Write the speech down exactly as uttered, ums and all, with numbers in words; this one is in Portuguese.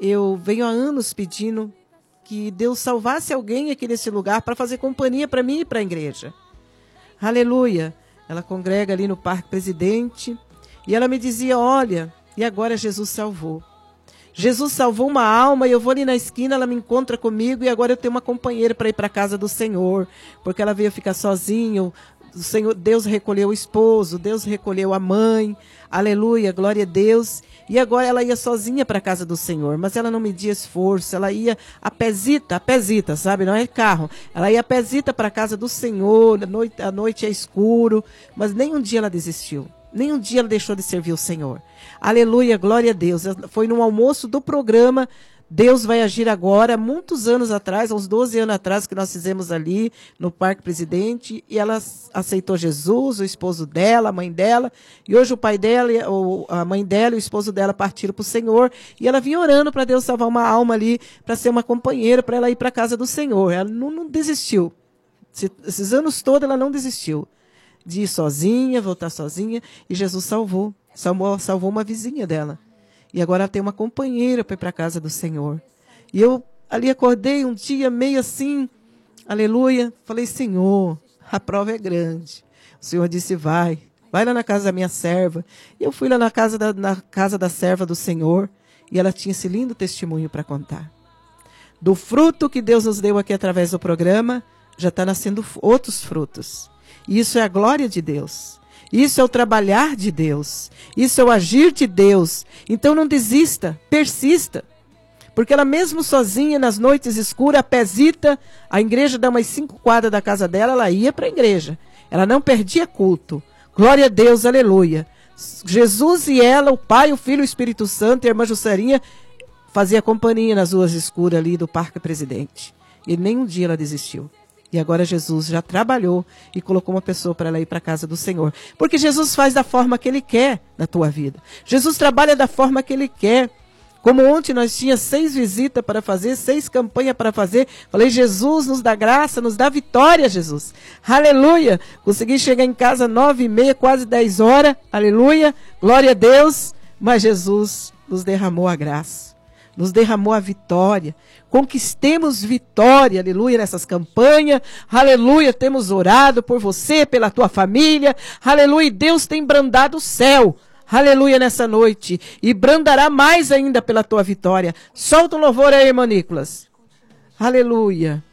eu venho há anos pedindo que Deus salvasse alguém aqui nesse lugar para fazer companhia para mim e para a igreja. Aleluia. Ela congrega ali no Parque Presidente e ela me dizia, olha, e agora Jesus salvou. Jesus salvou uma alma e eu vou ali na esquina, ela me encontra comigo e agora eu tenho uma companheira para ir para a casa do Senhor, porque ela veio ficar sozinha, o Senhor, Deus recolheu o esposo, Deus recolheu a mãe, aleluia, glória a Deus, e agora ela ia sozinha para a casa do Senhor, mas ela não media esforço, ela ia a pezita, a pezita, sabe, não é carro, ela ia a pezita para a casa do Senhor, a noite, a noite é escuro, mas nem um dia ela desistiu. Nem um dia ela deixou de servir o Senhor. Aleluia, glória a Deus. Foi num almoço do programa Deus Vai Agir Agora, muitos anos atrás, uns doze anos atrás, que nós fizemos ali no Parque Presidente, e ela aceitou Jesus, o esposo dela, a mãe dela, e hoje o pai dela, a mãe dela e o esposo dela partiram para o Senhor, e ela vinha orando para Deus salvar uma alma ali, para ser uma companheira, para ela ir para a casa do Senhor. Ela não, não desistiu. Esses anos todos ela não desistiu de ir sozinha, voltar sozinha, e Jesus salvou, salvou, salvou uma vizinha dela. E agora ela tem uma companheira para ir para a casa do Senhor. E eu ali acordei um dia meio assim, aleluia, falei, Senhor, a prova é grande. O Senhor disse, vai, vai lá na casa da minha serva. E eu fui lá na casa da, na casa da serva do Senhor, e ela tinha esse lindo testemunho para contar. Do fruto que Deus nos deu aqui através do programa, já está nascendo outros frutos. Isso é a glória de Deus. Isso é o trabalhar de Deus. Isso é o agir de Deus. Então não desista, persista. Porque ela mesmo sozinha, nas noites escuras, a pezita, a igreja dá umas cinco quadras da casa dela, ela ia para a igreja. Ela não perdia culto. Glória a Deus, aleluia. Jesus e ela, o Pai, o Filho e o Espírito Santo, e a irmã Jussarinha, fazia companhia nas ruas escuras ali do Parque Presidente. E nem um dia ela desistiu. E agora Jesus já trabalhou e colocou uma pessoa para ela ir para a casa do Senhor. Porque Jesus faz da forma que Ele quer na tua vida. Jesus trabalha da forma que Ele quer. Como ontem nós tínhamos seis visitas para fazer, seis campanhas para fazer. Falei, Jesus nos dá graça, nos dá vitória, Jesus. Aleluia. Consegui chegar em casa nove e meia, quase dez horas. Aleluia. Glória a Deus. Mas Jesus nos derramou a graça. Nos derramou a vitória. Conquistemos vitória, aleluia, nessas campanhas. Aleluia, temos orado por você, pela tua família. Aleluia, Deus tem brandado o céu. Aleluia, nessa noite. E brandará mais ainda pela tua vitória. Solta o louvor aí, irmão Nicolas. Aleluia.